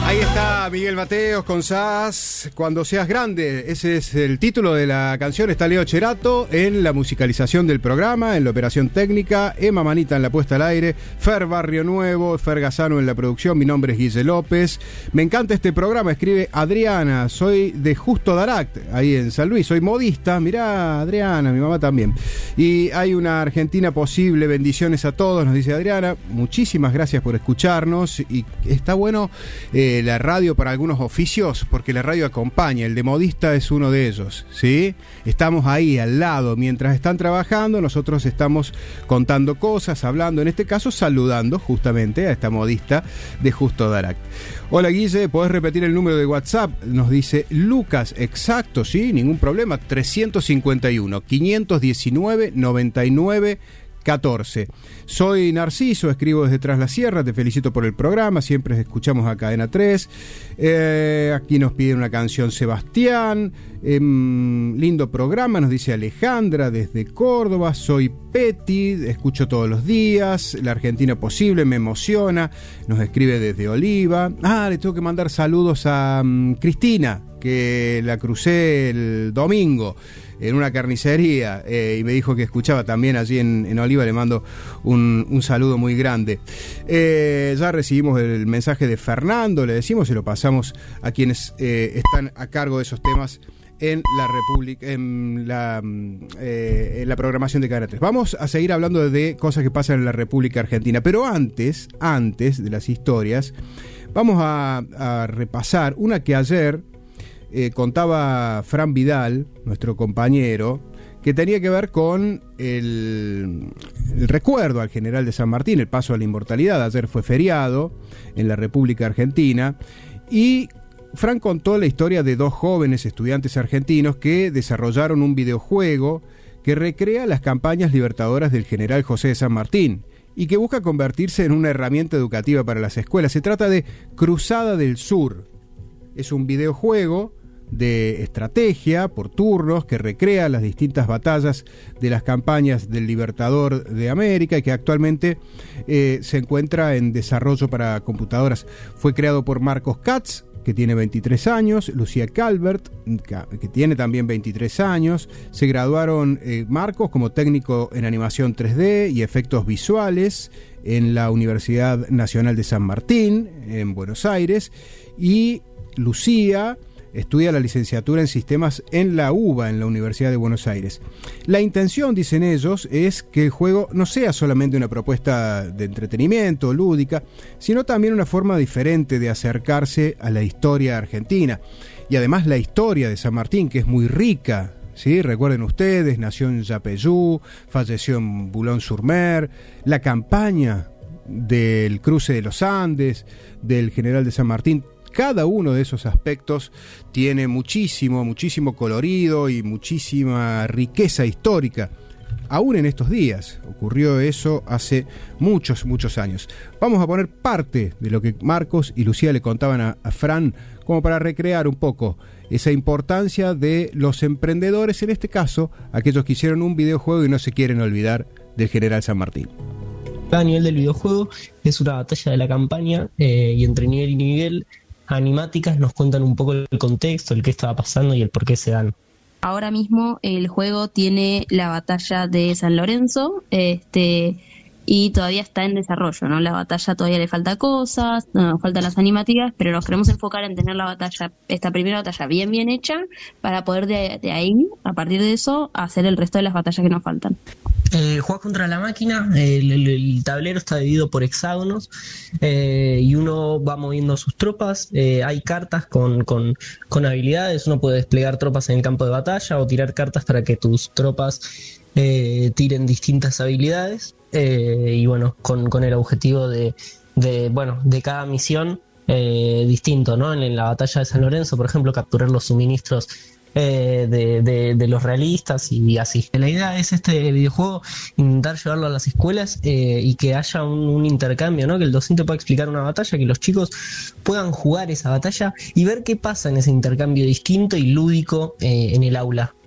Ahí está Miguel Mateos con SAS, Cuando seas grande. Ese es el título de la canción. Está Leo Cherato en la musicalización del programa, en la operación técnica, Emma Manita en la puesta al aire, Fer Barrio Nuevo, Fer Gazano en la producción. Mi nombre es Guille López. Me encanta este programa, escribe Adriana. Soy de Justo Daract, ahí en San Luis. Soy modista. Mirá, Adriana, mi mamá también. Y hay una Argentina posible. Bendiciones a todos, nos dice Adriana. Muchísimas gracias por escucharnos. Y está bueno la radio para algunos oficios, porque la radio acompaña. El de modista es uno de ellos, ¿sí? Estamos ahí al lado mientras están trabajando. Nosotros estamos contando cosas, hablando, en este caso saludando justamente a esta modista de Justo Daract. Hola Guille, ¿podés repetir el número de WhatsApp? Nos dice Lucas. Exacto, sí, ningún problema. 351 519 99 14. Soy Narciso, escribo desde Tras la Sierra, te felicito por el programa, siempre escuchamos a Cadena 3. Aquí nos piden una canción Sebastián, lindo programa, nos dice Alejandra desde Córdoba. Soy Peti, escucho todos los días, la Argentina posible, me emociona, nos escribe desde Oliva. Le tengo que mandar saludos a Cristina, que la crucé el domingo en una carnicería y me dijo que escuchaba también allí en Oliva. Le mando un saludo muy grande. Ya recibimos el mensaje de Fernando, le decimos, y lo pasamos a quienes están a cargo de esos temas en la República, en la programación de Cadena 3. Vamos a seguir hablando de cosas que pasan en la República Argentina, pero antes de las historias, vamos a repasar una que ayer contaba Fran Vidal, nuestro compañero, que tenía que ver con el recuerdo al general de San Martín, el paso a la inmortalidad. Ayer fue feriado en la República Argentina y Fran contó la historia de dos jóvenes estudiantes argentinos que desarrollaron un videojuego que recrea las campañas libertadoras del general José de San Martín y que busca convertirse en una herramienta educativa para las escuelas. Se trata de Cruzada del Sur. Es un videojuego de estrategia por turnos que recrea las distintas batallas de las campañas del Libertador de América y que actualmente se encuentra en desarrollo para computadoras. Fue creado por Marcos Katz, que tiene 23 años, Lucía Calvert, que tiene también 23 años. Se graduaron Marcos como técnico en animación 3D y efectos visuales en la Universidad Nacional de San Martín, en Buenos Aires, y Lucía estudia la licenciatura en sistemas en la UBA, en la Universidad de Buenos Aires. La intención, dicen ellos, es que el juego no sea solamente una propuesta de entretenimiento lúdica, sino también una forma diferente de acercarse a la historia argentina. Y además la historia de San Martín, que es muy rica, ¿sí? Recuerden ustedes, nació en Yapeyú, falleció en Boulogne-sur-Mer, la campaña del cruce de los Andes, del general de San Martín. Cada uno de esos aspectos tiene muchísimo colorido y muchísima riqueza histórica. Aún en estos días, ocurrió eso hace muchos años. Vamos a poner parte de lo que Marcos y Lucía le contaban a Fran, como para recrear un poco esa importancia de los emprendedores, en este caso, aquellos que hicieron un videojuego y no se quieren olvidar del general San Martín. A nivel del videojuego es una batalla de la campaña y entre nivel y nivel animáticas nos cuentan un poco el contexto, el qué estaba pasando y el por qué se dan. Ahora mismo el juego tiene la batalla de San Lorenzo, y todavía está en desarrollo, ¿no? La batalla todavía le falta cosas, nos faltan las animáticas, pero nos queremos enfocar en tener la batalla, esta primera batalla bien hecha, para poder de ahí, a partir de eso, hacer el resto de las batallas que nos faltan. Juegas contra la máquina, el tablero está dividido por hexágonos y uno va moviendo sus tropas. Hay cartas con habilidades, uno puede desplegar tropas en el campo de batalla o tirar cartas para que tus tropas tiren distintas habilidades y bueno, con el objetivo de cada misión distinto, ¿no? En la batalla de San Lorenzo, por ejemplo, capturar los suministros de los realistas y así. La idea es este videojuego intentar llevarlo a las escuelas y que haya un intercambio, ¿no? Que el docente pueda explicar una batalla, que los chicos puedan jugar esa batalla y ver qué pasa en ese intercambio distinto y lúdico en el aula.